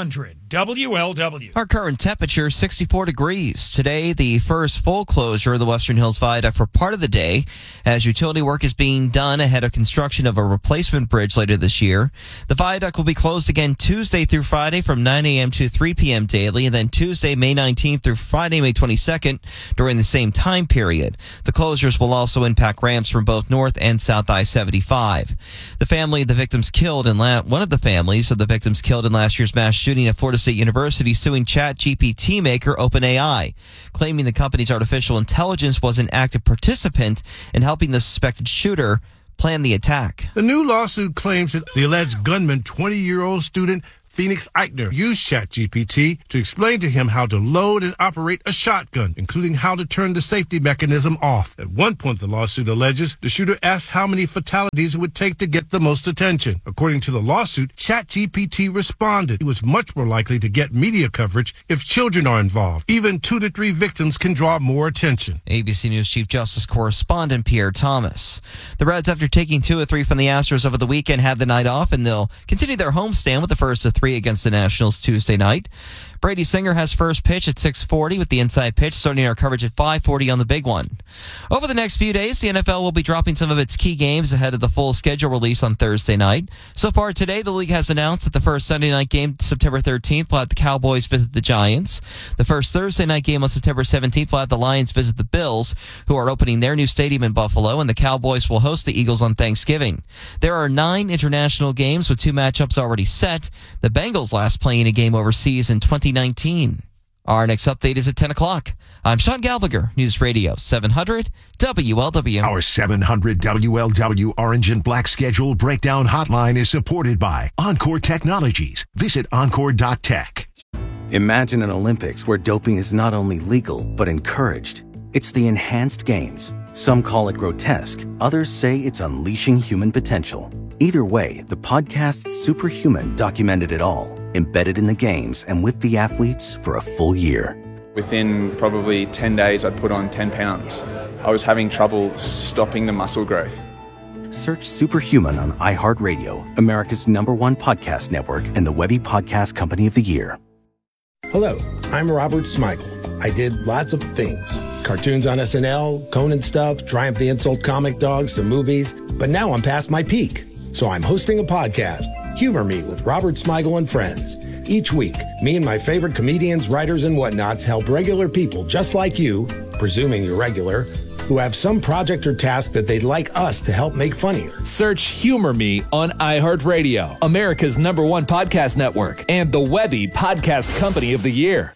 W L W. Our current temperature, sixty-four degrees. Today, the first full closure of the Western Hills Viaduct for part of the day, as utility work is being done ahead of construction of a replacement bridge later this year. The viaduct will be closed again Tuesday through Friday from nine a.m. to three p.m. daily, and then Tuesday, May nineteenth through Friday, May twenty-second during the same time period. The closures will also impact ramps from both North and South I seventy-five. The family of the victims killed in la- one of the families of the victims killed in last year's mass shooting at Florida State University suing ChatGPT maker OpenAI, claiming the company's artificial intelligence was an active participant in helping the suspected shooter plan the attack. The new lawsuit claims that the alleged gunman, twenty-year-old student Phoenix Eichner, used ChatGPT to explain to him how to load and operate a shotgun, including how to turn the safety mechanism off. At one point, the lawsuit alleges the shooter asked how many fatalities it would take to get the most attention. According to the lawsuit, ChatGPT responded he was much more likely to get media coverage if children are involved. Even two to three victims can draw more attention. A B C News Chief Justice correspondent Pierre Thomas. The Reds, after taking two or three from the Astros over the weekend, had the night off, and they'll continue their homestand with the first of three against the Nationals Tuesday night. Brady Singer has first pitch at six forty with the inside pitch, starting our coverage at five forty on the big one. Over the next few days, the N F L will be dropping some of its key games ahead of the full schedule release on Thursday night. So far today, the league has announced that the first Sunday night game, September thirteenth, will have the Cowboys visit the Giants. The first Thursday night game on September seventeenth will have the Lions visit the Bills, who are opening their new stadium in Buffalo, and the Cowboys will host the Eagles on Thanksgiving. There are nine international games with two matchups already set. The Bengals last playing a game overseas in twenty nineteen. Our next update is at ten o'clock. I'm Sean Galviger, News Radio seven hundred W L W. Our seven hundred W L W Orange and Black schedule breakdown hotline is supported by Encore Technologies. Visit encore dot tech. Imagine an Olympics where doping is not only legal, but encouraged. It's the enhanced games. Some call it grotesque. Others say it's unleashing human potential. Either way, the podcast Superhuman documented it all, embedded in the games and with the athletes for a full year. Within probably ten days, I'd put on ten pounds. I was having trouble stopping the muscle growth. Search Superhuman on iHeartRadio, America's number one podcast network, and the Webby Podcast Company of the Year. Hello, I'm Robert Smigel. I did lots of things. Cartoons on S N L, Conan stuff, Triumph the Insult comic dogs, some movies. But now I'm past my peak. So I'm hosting a podcast, Humor Me with Robert Smigel and Friends. Each week, me and my favorite comedians, writers, and whatnots help regular people just like you, presuming you're regular, who have some project or task that they'd like us to help make funnier. Search Humor Me on iHeartRadio, America's number one podcast network, and the Webby Podcast Company of the Year.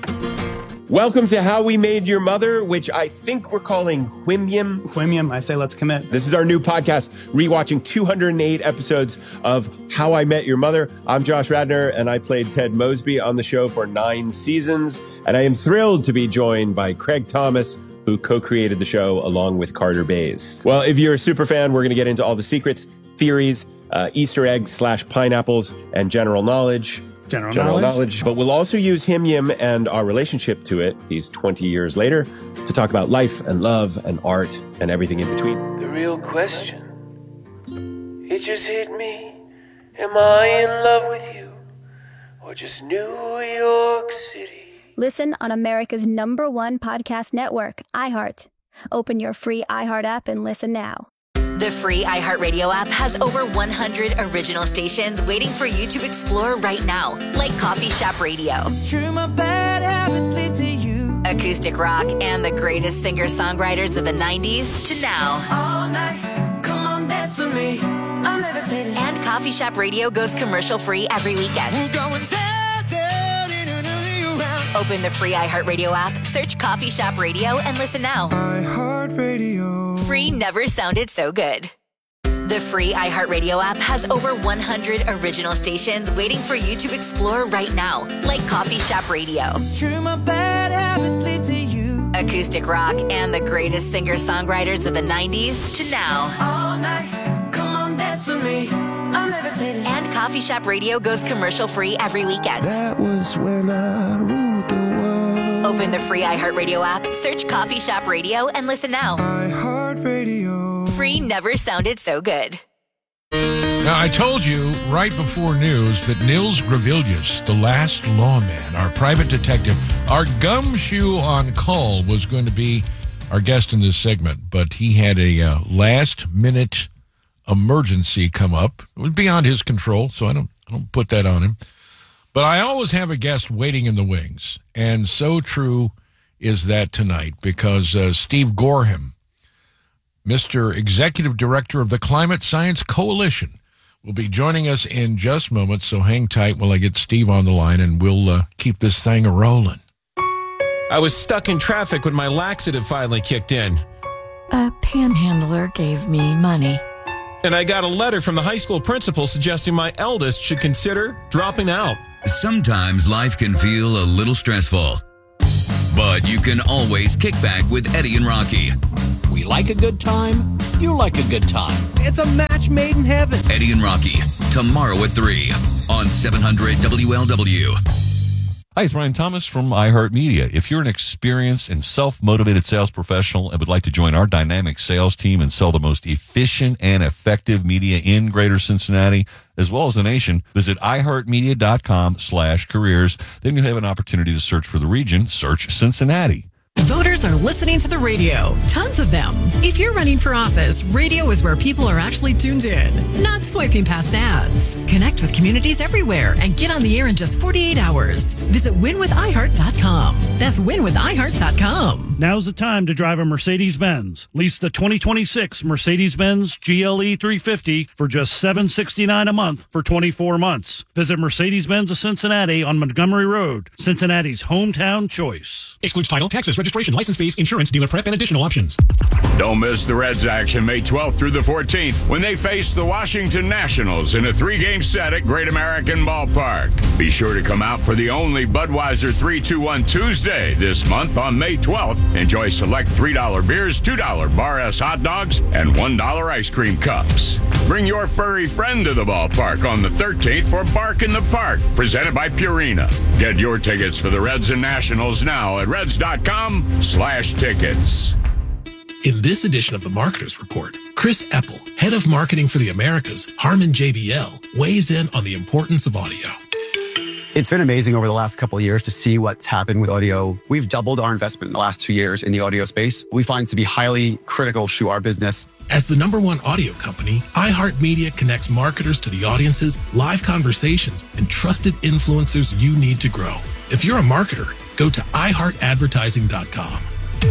Welcome to How We Made Your Mother, which I think we're calling Whimyum. Whimyum, I say let's commit. This is our new podcast, rewatching two hundred eight episodes of How I Met Your Mother. I'm Josh Radnor, and I played Ted Mosby on the show for nine seasons. And I am thrilled to be joined by Craig Thomas, who co-created the show along with Carter Bays. Well, if you're a super fan, we're going to get into all the secrets, theories, uh, Easter eggs slash pineapples, and general knowledge. General, general knowledge. knowledge. But we'll also use Him Yim and our relationship to it, these twenty years later, to talk about life and love and art and everything in between. The real question, it just hit me. Am I in love with you or just New York City? Listen on America's number one podcast network, iHeart. Open your free iHeart app and listen now. The free iHeartRadio app has over one hundred original stations waiting for you to explore right now, like Coffee Shop Radio, It's true, my bad habits lead to you. acoustic rock, and the greatest singer-songwriters of the nineties to now. All night, come on, dance with me. I'm levitating. And Coffee Shop Radio goes commercial-free every weekend. We're going down, down, in another round. Open the free iHeartRadio app, search Coffee Shop Radio, and listen now. iHeartRadio. Free never sounded so good. The free iHeartRadio app has over one hundred original stations waiting for you to explore right now, like Coffee Shop Radio, It's true, my bad habits lead to you. acoustic rock, and the greatest singer-songwriters of the nineties to now. All night, come on, dance with me. I'm levitating. And Coffee Shop Radio goes commercial-free every weekend. That was when I ruled the world. Open the free iHeartRadio app, search Coffee Shop Radio, and listen now. iHeartRadio. Free never sounded so good. Now, I told you right before news that Nils Gravilius, the last lawman, our private detective, our gumshoe on call, was going to be our guest in this segment, but he had a uh, last-minute emergency come up. It was beyond his control, so I don't, I don't put that on him. But I always have a guest waiting in the wings, and so true is that tonight, because uh, Steve Gorham, Mister Executive Director of the Climate Science Coalition, will be joining us in just moments, so hang tight while I get Steve on the line, and we'll uh, keep this thing rolling. I was stuck in traffic when my laxative finally kicked in. A panhandler gave me money. And I got a letter from the high school principal suggesting my eldest should consider dropping out. Sometimes life can feel a little stressful, but you can always kick back with Eddie and Rocky. We like a good time. You like a good time. It's a match made in heaven. Eddie and Rocky, tomorrow at three on seven hundred W L W. Hi, it's Ryan Thomas from iHeartMedia. If you're an experienced and self-motivated sales professional and would like to join our dynamic sales team and sell the most efficient and effective media in Greater Cincinnati, as well as the nation, visit iHeartMedia.com slash careers. Then you'll have an opportunity to search for the region. Search Cincinnati. Voters are listening to the radio. Tons of them. If you're running for office, radio is where people are actually tuned in, not swiping past ads. Connect with communities everywhere and get on the air in just forty-eight hours. Visit win with i heart dot com. That's win with i heart dot com. Now's the time to drive a Mercedes-Benz. Lease the twenty twenty-six Mercedes-Benz G L E three fifty for just seven hundred sixty-nine dollars a month for twenty-four months. Visit Mercedes-Benz of Cincinnati on Montgomery Road, Cincinnati's hometown choice. Excludes title, taxes, registration, license fees, insurance, dealer prep, and additional options. Don't miss the Reds action May twelfth through the fourteenth when they face the Washington Nationals in a three-game set at Great American Ballpark. Be sure to come out for the only Budweiser three two one Tuesday this month on May twelfth. Enjoy select three dollar beers, two dollar Bar S hot dogs, and one dollar ice cream cups. Bring your furry friend to the ballpark on the thirteenth for Bark in the Park, presented by Purina. Get your tickets for the Reds and Nationals now at reds.com slash tickets. In this edition of the Marketers Report, Chris Epple, head of marketing for the Americas, Harman J B L, weighs in on the importance of audio. It's been amazing over the last couple of years to see what's happened with audio. We've doubled our investment in the last two years in the audio space. We find it to be highly critical to our business. As the number one audio company, iHeartMedia connects marketers to the audiences, live conversations, and trusted influencers you need to grow. If you're a marketer, go to i heart advertising dot com.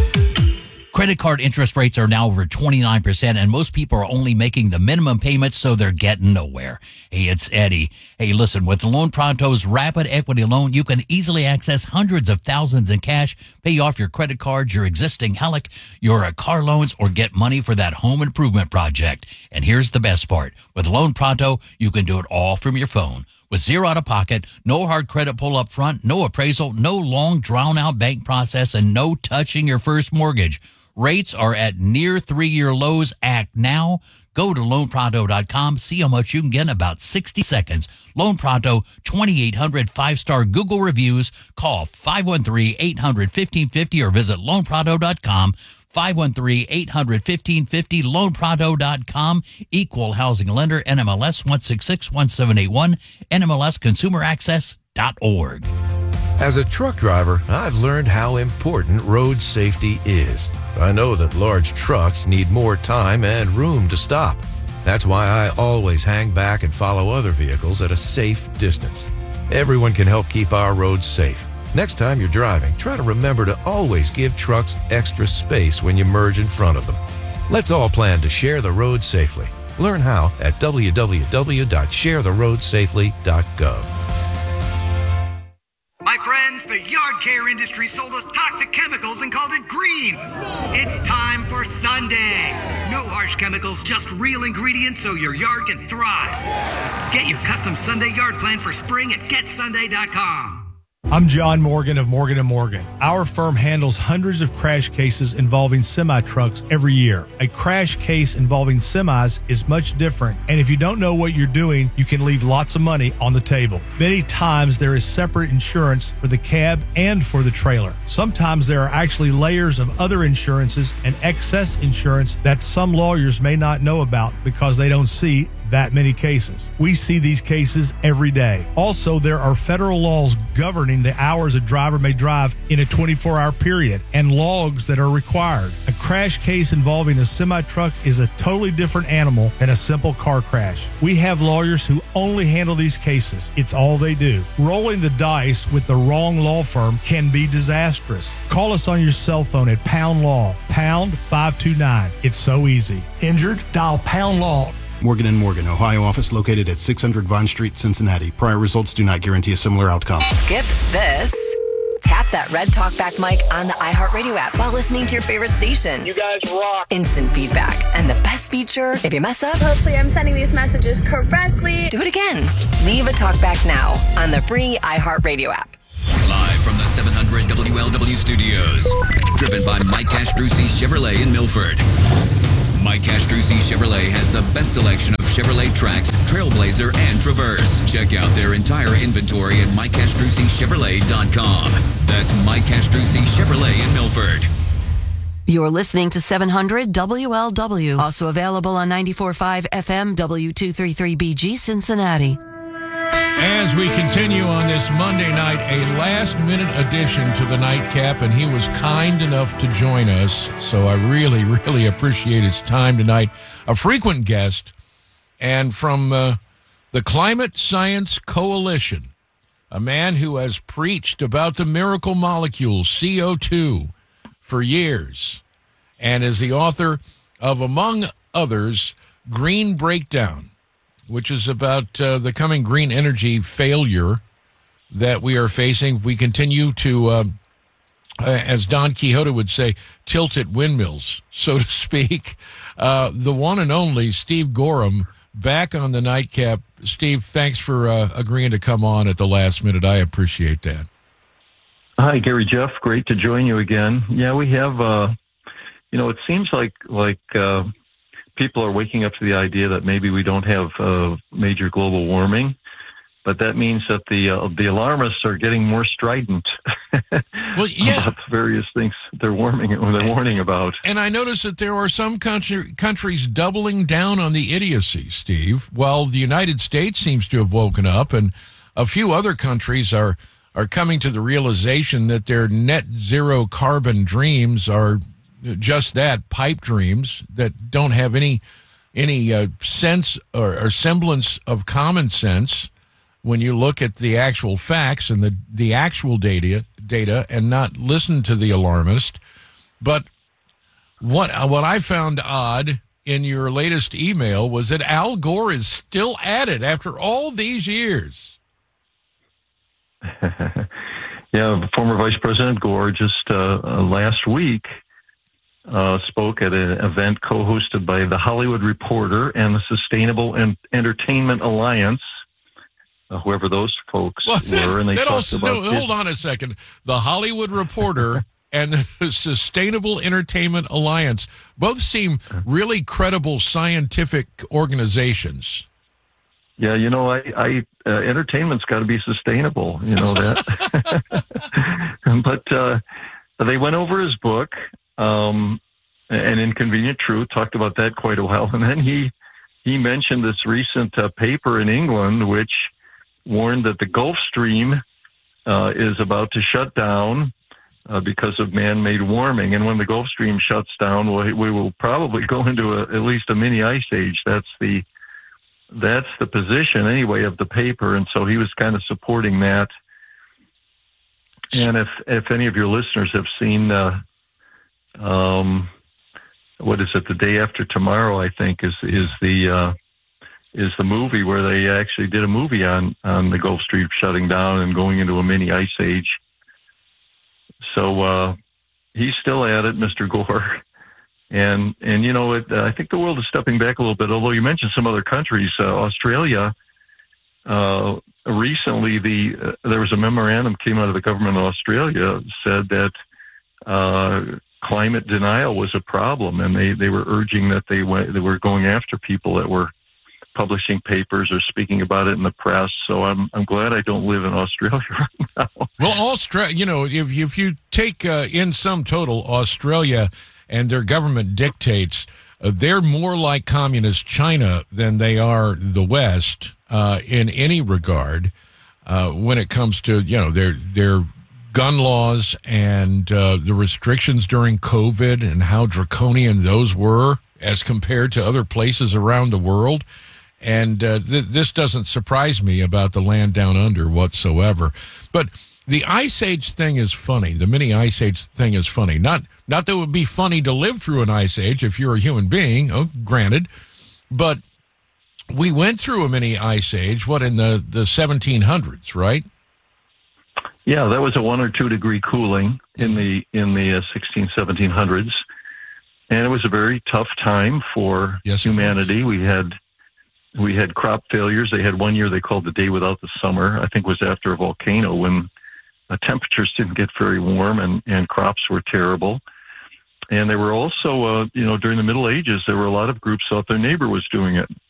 Credit card interest rates are now over twenty-nine percent, and most people are only making the minimum payments, so they're getting nowhere. Hey, it's Eddie. Hey, listen, with Loan Pronto's Rapid Equity Loan, you can easily access hundreds of thousands in cash, pay off your credit cards, your existing H E L C, your uh, car loans, or get money for that home improvement project. And here's the best part. With Loan Pronto, you can do it all from your phone. With zero out-of-pocket, no hard credit pull up front, no appraisal, no long, drawn-out bank process, and no touching your first mortgage. Rates are at near three-year lows. Act now. Go to loan pronto dot com. See how much you can get in about sixty seconds. Loan Pronto, twenty-eight hundred five-star Google reviews. Call five one three, eight hundred, fifteen fifty or visit loan pronto dot com. five one three, eight hundred, fifteen fifty, loan pronto dot com. Equal housing lender, N M L S one six six one seven eight one, N M L S consumer access dot org. As a truck driver, I've learned how important road safety is. I know that large trucks need more time and room to stop. That's why I always hang back and follow other vehicles at a safe distance. Everyone can help keep our roads safe. Next time you're driving, try to remember to always give trucks extra space when you merge in front of them. Let's all plan to share the road safely. Learn how at w w w dot share the road safely dot gov. My friends, the yard care industry sold us toxic chemicals and called it green. It's time for Sunday. No harsh chemicals, just real ingredients so your yard can thrive. Get your custom Sunday yard plan for spring at get sunday dot com. I'm John Morgan of Morgan and Morgan. Our firm handles hundreds of crash cases involving semi-trucks every year. A crash case involving semis is much different, and if you don't know what you're doing, you can leave lots of money on the table. Many times there is separate insurance for the cab and for the trailer. Sometimes there are actually layers of other insurances and excess insurance that some lawyers may not know about because they don't see that many cases. We see these cases every day. Also, there are federal laws governing the hours a driver may drive in a twenty-four hour period and logs that are required. A crash case involving a semi-truck is a totally different animal than a simple car crash. We have lawyers who only handle these cases. It's all they do. Rolling the dice with the wrong law firm can be disastrous. Call us on your cell phone at Pound Law, pound five two nine. It's so easy. Injured? Dial Pound Law. Morgan and Morgan, Ohio office located at six hundred Vine Street, Cincinnati. Prior results do not guarantee a similar outcome. Skip this. Tap that red talkback mic on the iHeartRadio app while listening to your favorite station. You guys rock. Instant feedback. And the best feature, if you mess up, hopefully I'm sending these messages correctly. Do it again. Leave a talkback now on the free iHeartRadio app. Live from the seven hundred W L W studios. Driven by Mike Castrucci Chevrolet in Milford. Mike Castrucci Chevrolet has the best selection of Chevrolet Trax, Trailblazer, and Traverse. Check out their entire inventory at mike castrucci chevrolet dot com. That's Mike Castrucci Chevrolet in Milford. You're listening to seven hundred W L W. Also available on ninety-four point five F M W two thirty-three B G Cincinnati. As we continue on this Monday night, a last-minute addition to the nightcap, and he was kind enough to join us, so I really, really appreciate his time tonight. A frequent guest, and from uh, the Climate Science Coalition, a man who has preached about the miracle molecule, C O two, for years, and is the author of, among others, Green Breakdown, which is about uh, the coming green energy failure that we are facing. If we continue to, um, uh, as Don Quixote would say, tilt at windmills, so to speak. Uh, the one and only Steve Gorham back on the nightcap. Steve, thanks for uh, agreeing to come on at the last minute. I appreciate that. Hi, Gary Jeff. Great to join you again. Yeah, we have, uh, you know, it seems like, like, uh, people are waking up to the idea that maybe we don't have uh, major global warming, but that means that the uh, the alarmists are getting more strident well, yeah. about the various things they're warming or they're warning about. And I notice that there are some country, countries doubling down on the idiocy, Steve, while the United States seems to have woken up, and a few other countries are are coming to the realization that their net zero carbon dreams are just that, pipe dreams that don't have any any uh, sense or, or semblance of common sense when you look at the actual facts and the, the actual data data and not listen to the alarmist. But what what I found odd in your latest email was that Al Gore is still at it after all these years. Yeah, former Vice President Gore just uh, uh, last week Uh, spoke at an event co-hosted by The Hollywood Reporter and the Sustainable en- Entertainment Alliance, uh, whoever those folks well, that, were. And they that talked also, about no, hold on a second. The Hollywood Reporter and the Sustainable Entertainment Alliance both seem really credible scientific organizations. Yeah, you know, I, I uh, entertainment's got to be sustainable. You know that. But uh, they went over his book. Um, An Inconvenient Truth, talked about that quite a while. And then he, he mentioned this recent uh, paper in England, which warned that the Gulf Stream uh, is about to shut down uh, because of man-made warming. And when the Gulf Stream shuts down, we, we will probably go into a, at least a mini ice age. That's the, that's the position anyway of the paper. And so he was kind of supporting that. And if, if any of your listeners have seen, uh, Um, what is it? The Day After Tomorrow, I think, is is the uh, is the movie where they actually did a movie on on the Gulf Stream shutting down and going into a mini ice age. So uh, he's still at it, Mister Gore, and and you know, it, uh, I think the world is stepping back a little bit. Although you mentioned some other countries, uh, Australia. Uh, recently, the uh, there was a memorandum came out of the government of Australia said that. Uh, Climate denial was a problem, and they, they were urging that they went, they were going after people that were publishing papers or speaking about it in the press. So I'm I'm glad I don't live in Australia right now. Well, Australia, you know, if if you take uh, in sum total Australia and their government dictates, Uh, they're more like communist China than they are the West uh, in any regard uh, when it comes to, you know, their their gun laws and uh, the restrictions during COVID and how draconian those were as compared to other places around the world. And uh, th- this doesn't surprise me about the land down under whatsoever. But the Ice Age thing is funny. The mini Ice Age thing is funny. Not not that it would be funny to live through an Ice Age if you're a human being, oh, granted. But we went through a mini Ice Age, what, in the, the seventeen hundreds, right? Yeah, that was a one or two degree cooling in the in the uh, sixteen, seventeen hundreds. And it was a very tough time for yes, humanity. We had we had crop failures. They had one year they called the day without the summer. I think it was after a volcano when uh, temperatures didn't get very warm and, and crops were terrible. And there were also, uh, you know, during the Middle Ages, there were a lot of groups thought their neighbor was doing it.